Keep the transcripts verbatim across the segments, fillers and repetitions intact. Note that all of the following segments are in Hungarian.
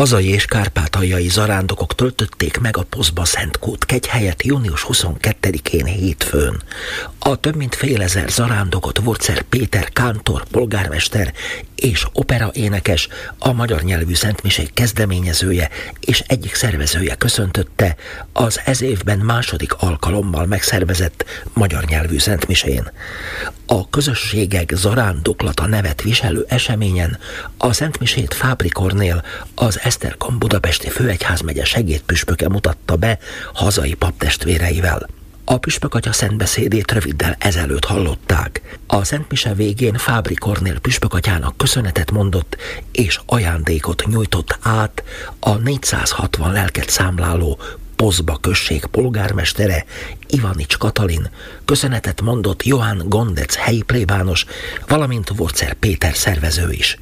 Hazai és kárpátaljai zarándokok töltötték meg a Pozba Szentkút kegyhelyet június huszonkettedikén hétfőn. A több mint fél ezer zarándokot Wurzer Péter kántor, polgármester és operaénekes, a magyar nyelvű szentmisék kezdeményezője és egyik szervezője köszöntötte az ez évben második alkalommal megszervezett magyar nyelvű szentmisén. A közösségek zarándoklata nevet viselő eseményen a szentmisét Fábry Kornél, az Esztergom budapesti főegyházmegye segédpüspöke mutatta be hazai paptestvéreivel. A püspökatya szentbeszédét röviddel ezelőtt hallották. A szentmise végén Fábry Kornél püspökatyának köszönetet mondott és ajándékot nyújtott át a négyszázhatvan lelket számláló Pozba község polgármestere, Ivanics Katalin, köszönetet mondott Johann Gondec helyi plébános, valamint Wurzer Péter szervező is.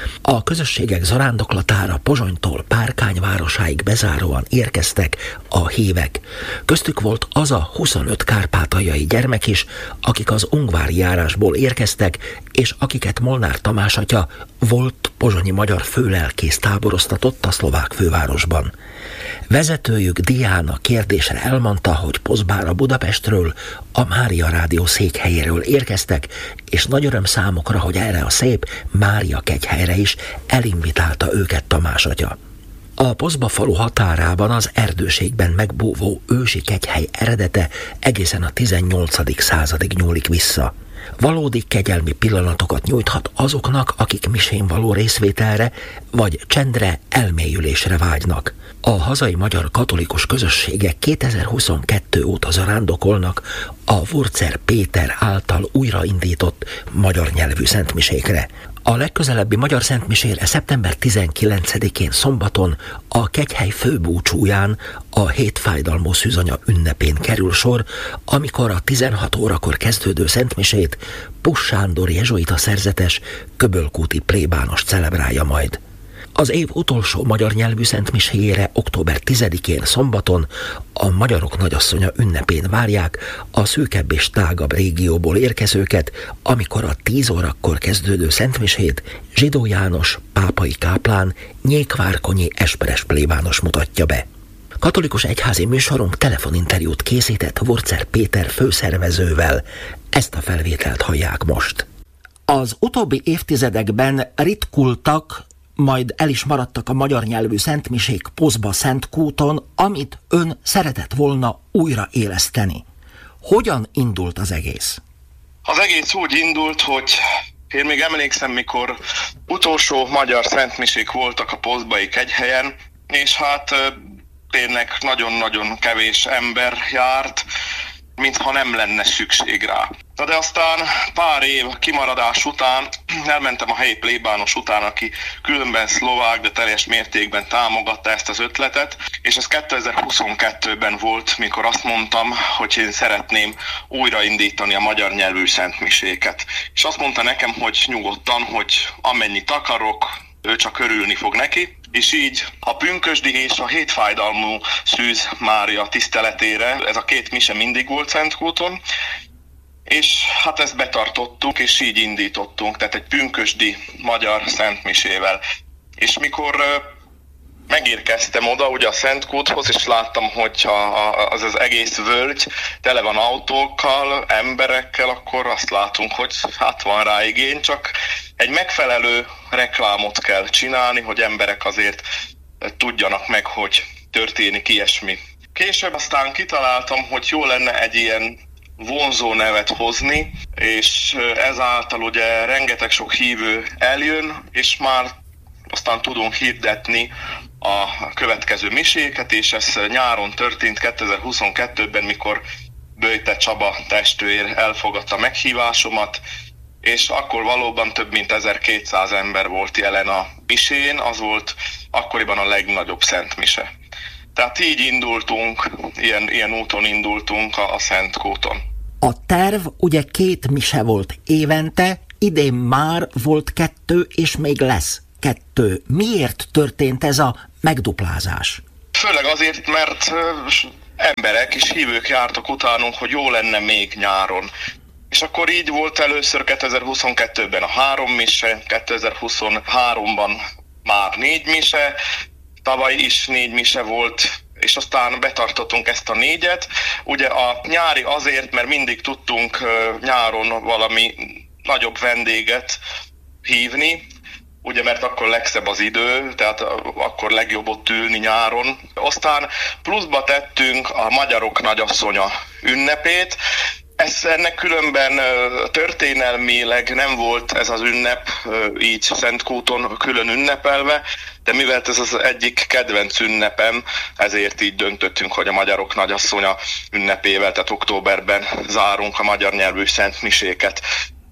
A közösségek zarándoklatára Pozsonytól Párkány városáig bezáróan érkeztek a hívek. Köztük volt az a huszonöt kárpátaljai gyermek is, akik az ungvári járásból érkeztek, és akiket Molnár Tamás atya, volt pozsonyi magyar főlelkész táboroztatott a szlovák fővárosban. Vezetőjük Diana kérdésre elmondta, hogy Pozbára Budapestről, a Mária Rádió székhelyéről érkeztek, és nagy öröm számukra, hogy erre a szép Mária kegyhelyre is elinvitálta őket Tamás atya. A Pozba falu határában az erdőségben megbúvó ősi kegyhely eredete egészen a tizennyolcadik századig nyúlik vissza. Valódi kegyelmi pillanatokat nyújthat azoknak, akik misén való részvételre vagy csendre, elmélyülésre vágynak. A hazai magyar katolikus közösségek kétezer-huszonkettő óta zarándokolnak a Wurzer Péter által újraindított magyar nyelvű szentmisékre. A legközelebbi magyar szentmisére szeptember tizenkilencedikén szombaton a kegyhely főbúcsúján, a hétfájdalmú szűzanya ünnepén kerül sor, amikor a tizenhat órakor kezdődő szentmisét Puss Sándor jezsuita szerzetes, köbölkúti plébános celebrálja majd. Az év utolsó magyar nyelvű szentmiséjére október tizedikén szombaton a Magyarok Nagyasszonya ünnepén várják a szűkebb és tágabb régióból érkezőket, amikor a tíz órakor kezdődő szentmisét Zsidó János, pápai káplán, nyékvárkonyi esperes plébános mutatja be. Katolikus egyházi műsorunk telefoninterjút készített Wurzer Péter főszervezővel. Ezt a felvételt hallják most. Az utóbbi évtizedekben ritkultak, majd el is maradtak a magyar nyelvű szentmisék Pozba Szentkúton, amit ön szeretett volna újraéleszteni. Hogyan indult az egész? Az egész úgy indult, hogy én még emlékszem, mikor utolsó magyar szentmisék voltak a pozbai kegyhelyen, és hát tényleg nagyon-nagyon kevés ember járt, mintha nem lenne szükség rá. Na de aztán pár év kimaradás után elmentem a helyi plébános után, aki különben szlovák, de teljes mértékben támogatta ezt az ötletet, és ez kétezer-huszonkettőben volt, mikor azt mondtam, hogy én szeretném újraindítani a magyar nyelvű szentmiséket. És azt mondta nekem, hogy nyugodtan, hogy amennyit akarok, ő csak örülni fog neki. És így a pünkösdi és a hétfájdalmú Szűz Mária tiszteletére ez a két mise mindig volt Szentkúton, és hát ezt betartottuk, és így indítottunk, tehát egy pünkösdi magyar szentmisével. És mikor megérkeztem oda ugye a Szentkúthoz, és láttam, hogy az az egész völgy tele van autókkal, emberekkel, akkor azt látunk, hogy hát van rá igény, csak egy megfelelő reklámot kell csinálni, hogy emberek azért tudjanak meg, hogy történik ilyesmi. Később aztán kitaláltam, hogy jó lenne egy ilyen vonzó nevet hozni, és ezáltal ugye rengeteg sok hívő eljön, és már aztán tudunk hirdetni a következő miséket, és ez nyáron történt kétezer-huszonkettőben, mikor Böjte Csaba testvér elfogadta meghívásomat, és akkor valóban több mint ezerkétszáz ember volt jelen a misén, az volt akkoriban a legnagyobb szentmise. Tehát így indultunk, ilyen, ilyen úton indultunk a, a Szentkúton. A terv ugye két mise volt évente, idén már volt kettő, és még lesz kettő. Miért történt ez a megduplázás? Főleg azért, mert emberek és hívők jártak utánunk, hogy jó lenne még nyáron. És akkor így volt először kétezer-huszonkettőben a három mise, kétezer-huszonháromban már négy mise, tavaly is négy mise volt, és aztán betartottunk ezt a négyet. Ugye a nyári azért, mert mindig tudtunk nyáron valami nagyobb vendéget hívni, ugye mert akkor legszebb az idő, tehát akkor legjobb ott ülni nyáron. Aztán pluszba tettünk a Magyarok Nagyasszonya ünnepét. Ez, ennek különben történelmileg nem volt ez az ünnep így Szentkúton külön ünnepelve, de mivel ez az egyik kedvenc ünnepem, ezért így döntöttünk, hogy a Magyarok Nagyasszonya ünnepével, tehát októberben zárunk a magyar nyelvű szentmiséket.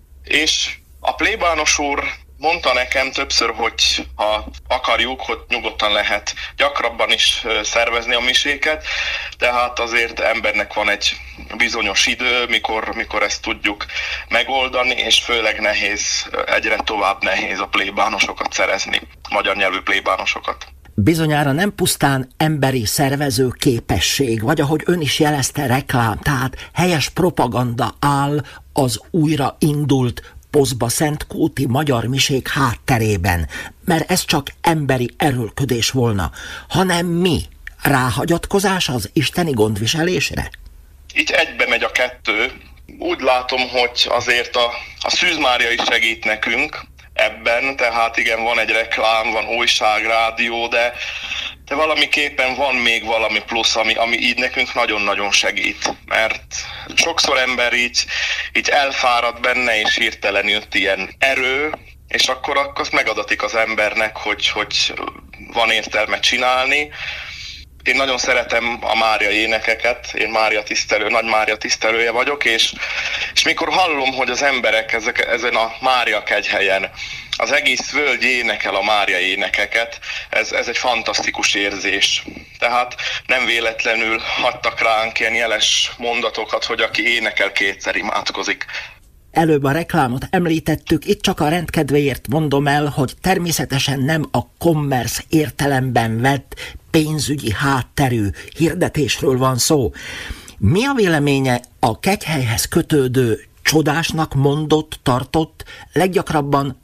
És a plébános úr mondta nekem többször, hogy ha akarjuk, hogy nyugodtan lehet gyakrabban is szervezni a miséket, tehát azért embernek van egy bizonyos idő, mikor, mikor ezt tudjuk megoldani, és főleg nehéz, egyre tovább nehéz a plébánosokat szerezni, magyar nyelvű plébánosokat. Bizonyára nem pusztán emberi szervező képesség, vagy ahogy ön is jelezte, reklám, tehát helyes propaganda áll az újraindult Pozba-Szentkúti magyar misék hátterében, mert ez csak emberi erőlködés volna, hanem mi? Ráhagyatkozás az isteni gondviselésre? Itt egybe megy a kettő. Úgy látom, hogy azért a, a Szűz Mária is segít nekünk ebben, tehát igen, van egy reklám, van újság, rádió, de, de valamiképpen van még valami plusz, ami, ami így nekünk nagyon-nagyon segít, mert sokszor ember így, így elfárad benne, és hirtelen jött ilyen erő, és akkor, akkor azt megadatik az embernek, hogy, hogy van értelme csinálni. Én nagyon szeretem a Mária énekeket, én Mária tisztelő, nagy Mária tisztelője vagyok, és, és mikor hallom, hogy az emberek ezek, ezen a Mária kegyhelyen, az egész völgy énekel a Mária énekeket, ez, ez egy fantasztikus érzés. Tehát nem véletlenül hagytak ránk ilyen jeles mondatokat, hogy aki énekel, kétszer imádkozik. Előbb a reklámot említettük, itt csak a rendkedvéért mondom el, hogy természetesen nem a commerce értelemben vett pénzügyi hátterű hirdetésről van szó. Mi a véleménye a kegyhelyhez kötődő csodásnak mondott, tartott, leggyakrabban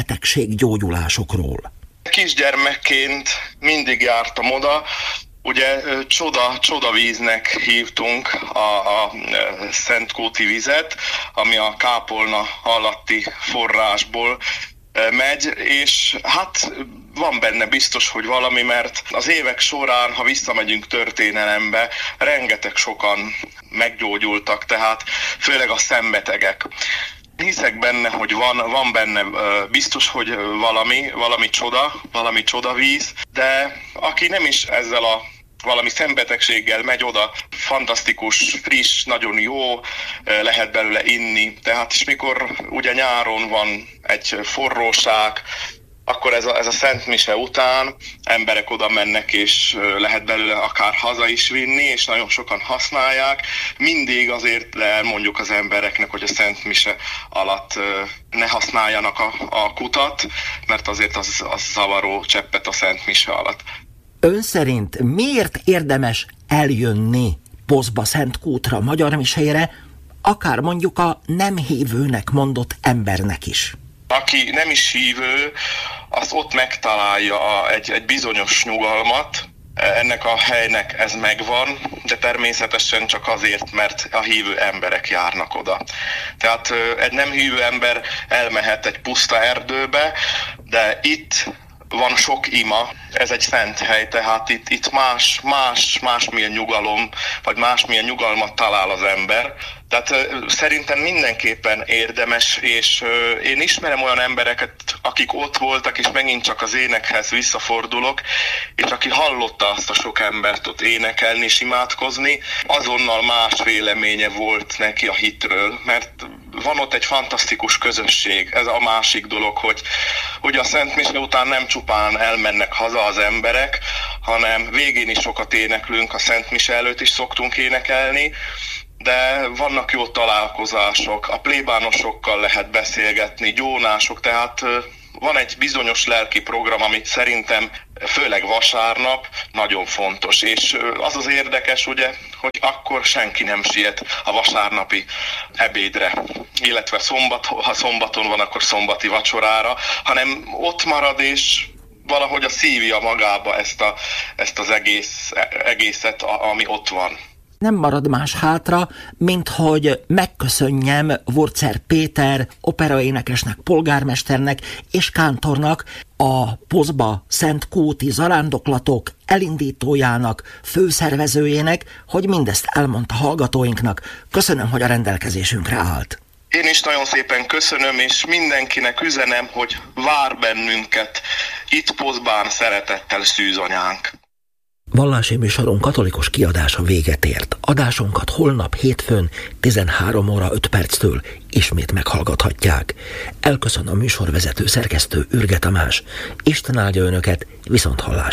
szembetegséggyógyulásokról? Kisgyermekként mindig jártam oda, ugye csoda, csodavíznek hívtunk a, a Szentkúti vizet, ami a kápolna alatti forrásból megy, és hát van benne biztos, hogy valami, mert az évek során, ha visszamegyünk történelembe, rengeteg sokan meggyógyultak, tehát főleg a szembetegek. Hiszek benne, hogy van, van benne biztos, hogy valami, valami csoda, valami csodavíz, de aki nem is ezzel a valami szembetegséggel megy oda, fantasztikus, friss, nagyon jó, lehet belőle inni. Tehát is mikor ugye nyáron van egy forróság, akkor ez a, ez a Szent Mise után emberek oda mennek, és lehet belőle akár haza is vinni, és nagyon sokan használják. Mindig azért elmondjuk az embereknek, hogy a Szent Mise alatt ne használjanak a, a kutat, mert azért az, az zavaró cseppet a Szent Mise alatt. Ön szerint miért érdemes eljönni Pozba-Szentkútra, magyar misére, akár mondjuk a nem hívőnek mondott embernek is? Aki nem is hívő, az ott megtalálja a, egy, egy bizonyos nyugalmat, ennek a helynek ez megvan, de természetesen csak azért, mert a hívő emberek járnak oda. Tehát egy nem hívő ember elmehet egy puszta erdőbe, de itt van sok ima, ez egy szent hely, tehát itt, itt más, más, másmilyen nyugalom, vagy másmilyen nyugalmat talál az ember. Tehát uh, szerintem mindenképpen érdemes, és uh, én ismerem olyan embereket, akik ott voltak, és megint csak az énekhez visszafordulok, és aki hallotta azt a sok embert ott énekelni és imádkozni, azonnal más véleménye volt neki a hitről, mert van ott egy fantasztikus közösség. Ez a másik dolog, hogy, hogy a Szent Mise után nem csupán elmennek haza az emberek, hanem végén is sokat éneklünk, a Szent Mise előtt is szoktunk énekelni, de vannak jó találkozások, a plébánosokkal lehet beszélgetni, gyónások, tehát van egy bizonyos lelki program, amit szerintem főleg vasárnap nagyon fontos, és az az érdekes, ugye, hogy akkor senki nem siet a vasárnapi ebédre, illetve szombat, ha szombaton van, akkor szombati vacsorára, hanem ott marad és valahogy a szívja magába ezt, a, ezt az egész, egészet, ami ott van. Nem marad más hátra, mint hogy megköszönjem Wurzer Péter operaénekesnek, polgármesternek és kántornak, a Pozba Szentkúti zarándoklatok elindítójának, főszervezőjének, hogy mindezt elmondta hallgatóinknak. Köszönöm, hogy a rendelkezésünkre állt. Én is nagyon szépen köszönöm, és mindenkinek üzenem, hogy vár bennünket itt Pozbán szeretettel szűzanyánk. Vallási műsorunk katolikus kiadása véget ért. Adásunkat holnap hétfőn tizenhárom óra öt perctől ismét meghallgathatják. Elköszön a műsorvezető szerkesztő Ürge Tamás. Isten áldja önöket, viszont hallásra.